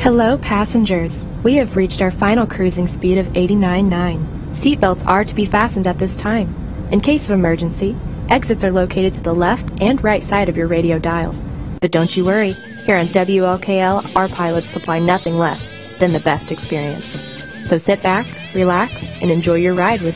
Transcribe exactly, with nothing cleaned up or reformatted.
Hello, passengers. We have reached our final cruising speed of eighty-nine point nine. Seatbelts are to be fastened at this time. In case of emergency, exits are located to the left and right side of your radio dials. But don't you worry, here on W L K L, our pilots supply nothing less than the best experience. So sit back, relax, and enjoy your ride with